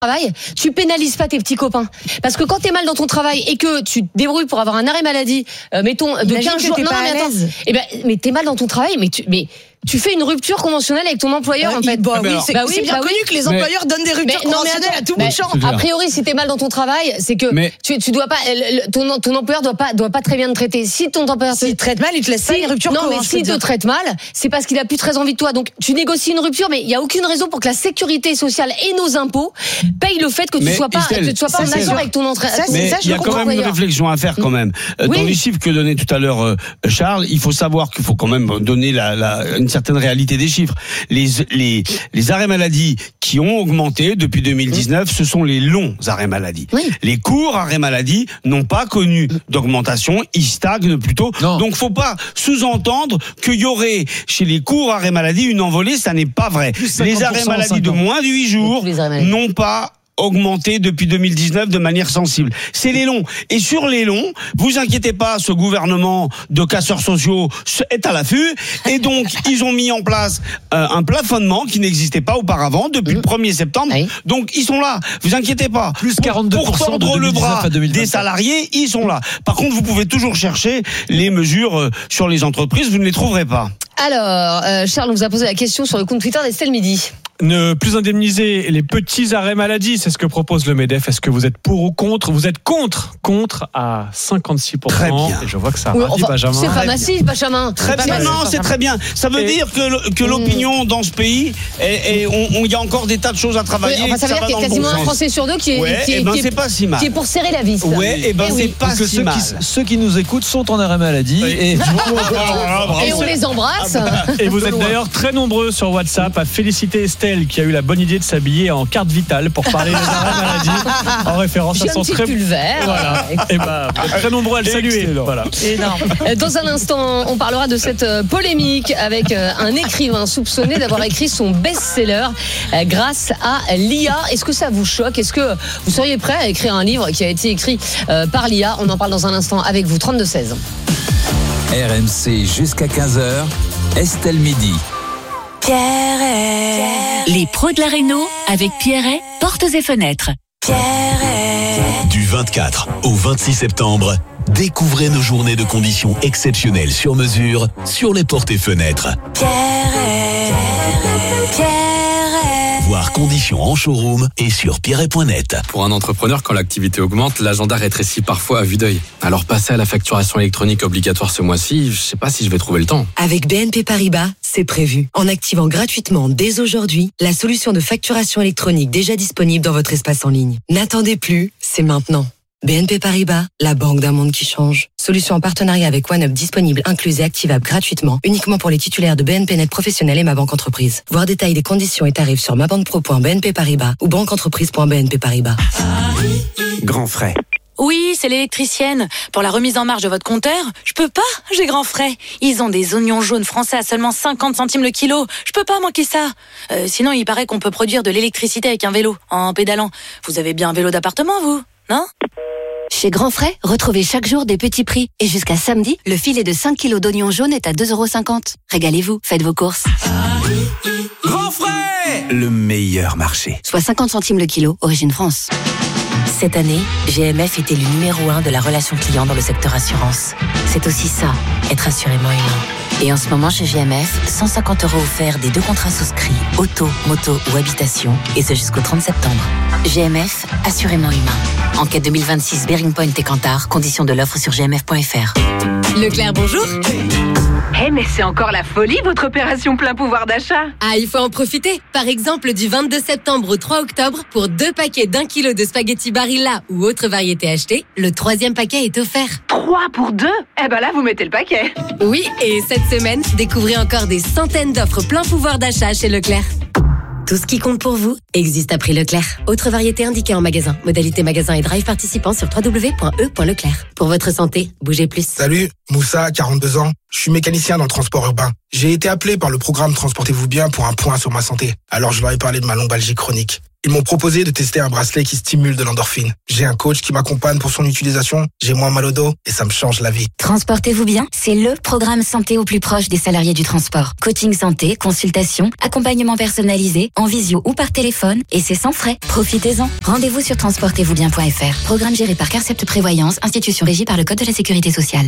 travail, tu pénalises pas tes petits copains. Parce que quand t'es mal dans ton travail et que tu te débrouilles pour avoir un arrêt maladie, mettons, de 15 jours. Non, mais attends. Mais t'es mal dans ton travail, mais tu fais une rupture conventionnelle avec ton employeur, en fait. C'est bien connu que les employeurs donnent des ruptures conventionnelles à tout bout de champ. A priori, si t'es mal dans ton travail, c'est que tu dois pas, ton employeur doit pas très bien te traiter. Si ton employeur te traite mal, il te laisse pas une rupture conventionnelle. Non, mais s'il te traite mal, c'est parce qu'il a plus très envie de toi. Donc, tu négocies une rupture, mais il y a aucune raison pour que la sécurité sociale et nos impôts payent le fait que tu sois pas en accord avec ton entraîneur. Mais il y a quand même une réflexion à faire quand même. Dans les chiffres que donnait tout à l'heure Charles, il faut savoir qu'il faut quand même donner une certaine réalité des chiffres. Les arrêts maladie qui ont augmenté depuis 2019, ce sont les longs arrêts maladie. Les courts arrêts maladie n'ont pas connu d'augmentation, ils stagnent plutôt. Donc faut pas sous-entendre qu'il y aurait chez les courts arrêts maladie une envolée, ça n'est pas vrai. Les arrêts maladie de moins de 8 jours n'ont pas augmenté depuis 2019 de manière sensible. C'est les longs. Et sur les longs, vous inquiétez pas, ce gouvernement de casseurs sociaux est à l'affût. Et donc, ils ont mis en place un plafonnement qui n'existait pas auparavant depuis le 1er septembre. Donc, ils sont là. Vous inquiétez pas. Plus 42% pour tordre le bras des salariés, ils sont là. Par contre, vous pouvez toujours chercher les mesures sur les entreprises. Vous ne les trouverez pas. Alors, Charles nous a posé la question sur le compte Twitter d'Estelle Midi. Ne plus indemniser les petits arrêts maladie, c'est ce que propose le MEDEF. Est-ce que vous êtes pour ou contre ? Vous êtes contre à 56%. Très bien. Et je vois que ça ravit Benjamin. C'est pas massif, Benjamin. Très bien, non, c'est très bien. Ça veut dire que l'opinion dans ce pays, il y a encore des tas de choses à travailler. Ça veut dire qu'il y a quasiment un Français sur deux qui c'est pas si mal. Qui est pour serrer la vis. C'est pas si mal. Ceux qui nous écoutent sont en arrêt maladie. Et on les embrasse. Et vous êtes d'ailleurs très nombreux sur WhatsApp à féliciter Estelle qui a eu la bonne idée de s'habiller en carte vitale pour parler des arrêts maladie en référence à son très pulvaire. Voilà. Et très nombreux à le saluer. Voilà. Énorme. Dans un instant, on parlera de cette polémique avec un écrivain soupçonné d'avoir écrit son best-seller grâce à l'IA. Est-ce que ça vous choque ? Est-ce que vous seriez prêt à écrire un livre qui a été écrit par l'IA ? On en parle dans un instant avec vous. 32-16. RMC jusqu'à 15h. Estelle Midi. Pierret. Les pros de la réno avec Pierret, portes et fenêtres. Pierret. Du 24 au 26 septembre, découvrez nos journées de conditions exceptionnelles sur mesure sur les portes et fenêtres. Pierret. Voir conditions en showroom et sur pierret.net. Pour un entrepreneur, quand l'activité augmente, l'agenda rétrécit parfois à vue d'œil. Alors passer à la facturation électronique obligatoire ce mois-ci, je sais pas si je vais trouver le temps. Avec BNP Paribas, c'est prévu. En activant gratuitement dès aujourd'hui la solution de facturation électronique déjà disponible dans votre espace en ligne. N'attendez plus, c'est maintenant. BNP Paribas, la banque d'un monde qui change. Solution en partenariat avec OneUp disponible, incluse et activable gratuitement, uniquement pour les titulaires de BNP Net Professionnel et Ma Banque Entreprise. Voir détails des conditions et tarifs sur mabanquepro.bnp Paribas ou banqueentreprise.bnp Paribas. Grand frais. Oui, c'est l'électricienne. Pour la remise en marche de votre compteur, je peux pas, j'ai grand frais. Ils ont des oignons jaunes français à seulement 50 centimes le kilo. Je peux pas manquer ça. Sinon, il paraît qu'on peut produire de l'électricité avec un vélo, en pédalant. Vous avez bien un vélo d'appartement, vous ? Non ? Chez Grand Frais, retrouvez chaque jour des petits prix. Et jusqu'à samedi, le filet de 5 kilos d'oignons jaunes est à 2,50 €. Régalez-vous, faites vos courses. Grand Frais, le meilleur marché. Soit 50 centimes le kilo, origine France. Cette année, GMF était le numéro 1 de la relation client dans le secteur assurance. C'est aussi ça, être assurément humain. Et en ce moment, chez GMF, 150 € offerts des 2 contrats souscrits, auto, moto ou habitation, et ce jusqu'au 30 septembre. GMF, assurément humain. Enquête 2026 Bearing Point et Kantar, conditions de l'offre sur gmf.fr. Leclerc, bonjour. Mais c'est encore la folie, votre opération plein pouvoir d'achat. Ah, il faut en profiter. Par exemple, du 22 septembre au 3 octobre, pour 2 paquets d'1 kilo de spaghettis Barilla ou autre variété achetée, le 3e paquet est offert. 3 pour 2 ? Eh ben là, vous mettez le paquet. Oui, et cette semaine, découvrez encore des centaines d'offres plein pouvoir d'achat chez Leclerc. Tout ce qui compte pour vous existe à prix Leclerc. Autre variété indiquée en magasin. Modalité magasin et drive participant sur www.e.leclerc. Pour votre santé, bougez plus. Salut, Moussa, 42 ans. Je suis mécanicien dans le transport urbain. J'ai été appelé par le programme Transportez-vous bien pour un point sur ma santé. Alors je leur ai parlé de ma lombalgie chronique. Ils m'ont proposé de tester un bracelet qui stimule de l'endorphine. J'ai un coach qui m'accompagne pour son utilisation, j'ai moins mal au dos et ça me change la vie. Transportez-vous bien, c'est le programme santé au plus proche des salariés du transport. Coaching santé, consultation, accompagnement personnalisé, en visio ou par téléphone, et c'est sans frais. Profitez-en. Rendez-vous sur transportez-vous-bien.fr. Programme géré par Carcept Prévoyance, institution régie par le Code de la Sécurité sociale.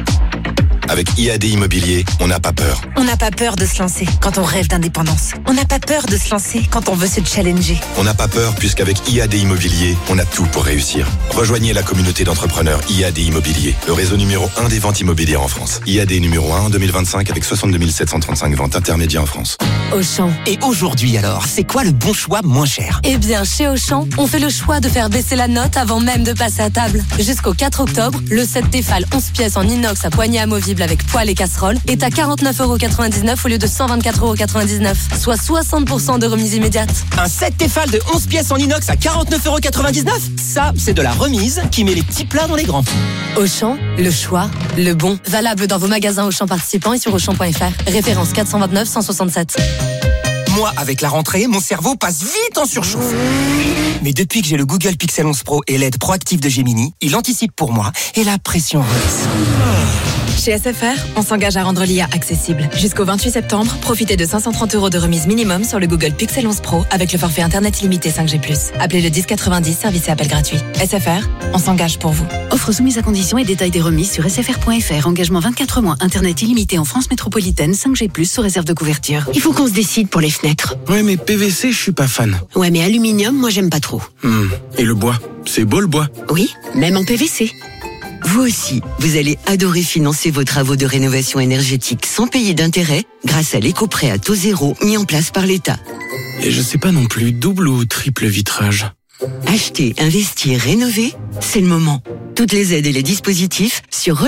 Avec IAD Immobilier, on n'a pas peur. On n'a pas peur de se lancer quand on rêve d'indépendance. On n'a pas peur de se lancer quand on veut se challenger. On n'a pas peur puisqu'avec IAD Immobilier, on a tout pour réussir. Rejoignez la communauté d'entrepreneurs IAD Immobilier, le réseau numéro 1 des ventes immobilières en France. IAD numéro 1 en 2025 avec 62 735 ventes intermédiaires en France. Auchan. Et aujourd'hui alors, c'est quoi le bon choix moins cher ? Eh bien, chez Auchan, on fait le choix de faire baisser la note avant même de passer à table. Jusqu'au 4 octobre, le set Tefal 11 pièces en inox à poignée amovible avec poêle et casserole est à 49,99€ au lieu de 124,99€, soit 60% de remise immédiate. Un set Tefal de 11 pièces en inox à 49,99€. Ça, c'est de la remise qui met les petits plats dans les grands. Auchan, le choix, le bon. Valable dans vos magasins Auchan participants et sur Auchan.fr. Référence 429 167. Moi, avec la rentrée, mon cerveau passe vite en surchauffe. Mais depuis que j'ai le Google Pixel 11 Pro et l'aide proactive de Gemini, il anticipe pour moi et la pression redescend. Chez SFR, on s'engage à rendre l'IA accessible. Jusqu'au 28 septembre, profitez de 530€ de remise minimum sur le Google Pixel 11 Pro avec le forfait Internet illimité 5G+. Appelez le 1090, service et appel gratuit. SFR, on s'engage pour vous. Offre soumise à conditions et détails des remises sur sfr.fr. Engagement 24 mois, Internet illimité en France métropolitaine, 5G+, sous réserve de couverture. Il faut qu'on se décide pour les fenêtres. Ouais, mais PVC, je suis pas fan. Ouais, mais aluminium, moi j'aime pas trop. Et le bois ? C'est beau le bois ? Oui, même en PVC. Vous aussi, vous allez adorer financer vos travaux de rénovation énergétique sans payer d'intérêt grâce à l'éco-prêt à taux zéro mis en place par l'État. Et je sais pas non plus, double ou triple vitrage. Acheter, investir, rénover, c'est le moment. Toutes les aides et les dispositifs sur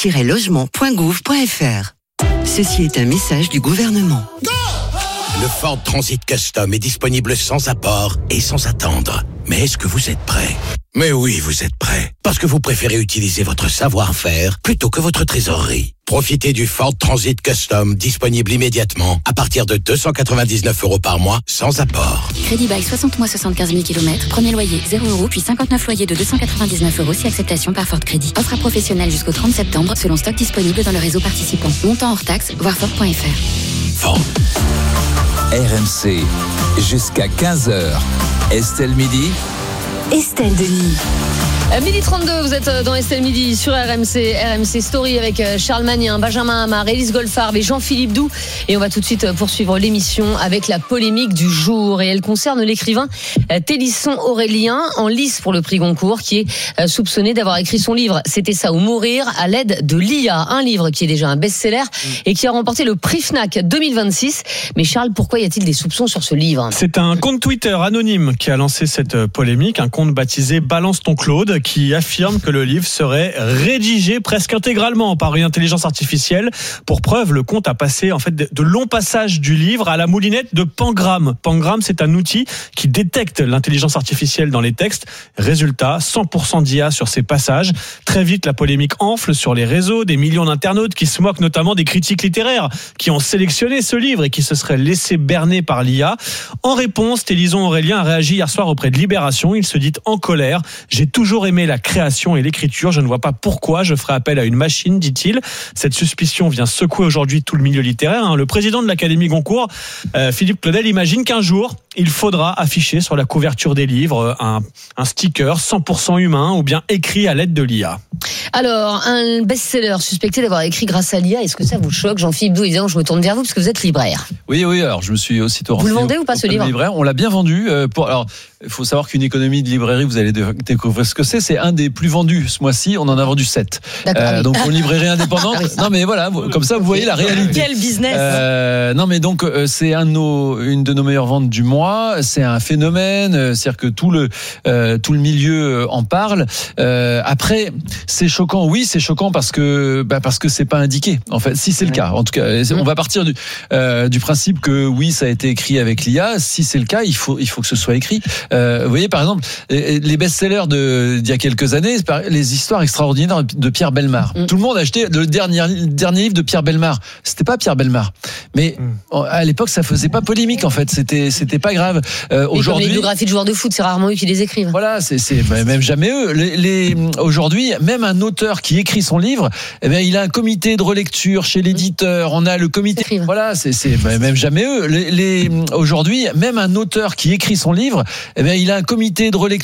relance-logement.gouv.fr. Ceci est un message du gouvernement. Le Ford Transit Custom est disponible sans apport et sans attendre. Mais est-ce que vous êtes prêts ? Mais oui, vous êtes prêts. Parce que vous préférez utiliser votre savoir-faire plutôt que votre trésorerie. Profitez du Ford Transit Custom disponible immédiatement à partir de 299€ par mois sans apport. Crédit bail 60 mois 75 000 km. Premier loyer 0€, puis 59 loyers de 299€ si acceptation par Ford Crédit. Offre à professionnels jusqu'au 30 septembre selon stock disponible dans le réseau participant. Montant hors taxe, voir Ford.fr. Ford. RMC, jusqu'à 15h. Estelle Midi. Estelle Denis. 12h32, vous êtes dans Estelle Midi sur RMC Story avec Charles Magnin, Benjamin Hamar, Élise Golfard et Jean-Philippe Doux. Et on va tout de suite poursuivre l'émission avec la polémique du jour. Et elle concerne l'écrivain Télisson Aurélien, en lice pour le prix Goncourt, qui est soupçonné d'avoir écrit son livre « C'était ça ou mourir » à l'aide de l'IA. Un livre qui est déjà un best-seller et qui a remporté le prix Fnac 2026. Mais Charles, pourquoi y a-t-il des soupçons sur ce livre ? C'est un compte Twitter anonyme qui a lancé cette polémique, un compte baptisé Balance ton Claude, qui affirme que le livre serait rédigé presque intégralement par une intelligence artificielle. Pour preuve, le compte a passé en fait de longs passages du livre à la moulinette de Pangram. Pangram, c'est un outil qui détecte l'intelligence artificielle dans les textes. Résultat, 100% d'IA sur ces passages. Très vite, la polémique enfle sur les réseaux, des millions d'internautes qui se moquent notamment des critiques littéraires qui ont sélectionné ce livre et qui se seraient laissés berner par l'IA. En réponse, Télisson Aurélien a réagi hier soir auprès de Libération. Il se dit en colère. J'ai toujours aimé la création et l'écriture. Je ne vois pas pourquoi je ferai appel à une machine, dit-il. Cette suspicion vient secouer aujourd'hui tout le milieu littéraire. Le président de l'Académie Goncourt, Philippe Claudel, imagine qu'un jour, il faudra afficher sur la couverture des livres un sticker 100% humain ou bien écrit à l'aide de l'IA. Alors, un best-seller suspecté d'avoir écrit grâce à l'IA, est-ce que ça vous choque, Jean-Philippe Doux? Évidemment, je me tourne vers vous parce que vous êtes libraire. Oui, alors je me suis aussitôt renseigné. Vous le vendez ou pas ce livre? Libraire. On l'a bien vendu. Alors, il faut savoir qu'une économie de librairie, vous allez découvrir ce que c'est. C'est un des plus vendus ce mois-ci. On en a vendu 7. Donc, pour une librairie indépendante. Non, mais voilà, comme ça, vous voyez la réalité. Quel business! Non, mais donc, c'est une de nos meilleures ventes du mois. C'est un phénomène. C'est-à-dire que tout le milieu en parle. Après, c'est choquant. Oui, c'est choquant parce que c'est pas indiqué. En fait, si c'est le cas. En tout cas, on va partir du principe que oui, ça a été écrit avec l'IA. Si c'est le cas, il faut que ce soit écrit. Vous voyez, par exemple, les best-sellers d'il y a quelques années, les histoires extraordinaires de Pierre Bellemare. Tout le monde a acheté le dernier livre de Pierre Bellemare. C'était pas Pierre Bellemare, mais à l'époque, ça faisait pas polémique en fait. C'était pas grave. Aujourd'hui, les biographies de joueurs de foot, c'est rarement eux qui les écrivent. Voilà, c'est même jamais eux. Aujourd'hui, même un auteur qui écrit son livre, eh bien, il a un comité de relecture chez l'éditeur. On a le comité. Voilà, c'est même jamais eux. Aujourd'hui, même un auteur qui écrit son livre, eh bien, il a un comité de relecture.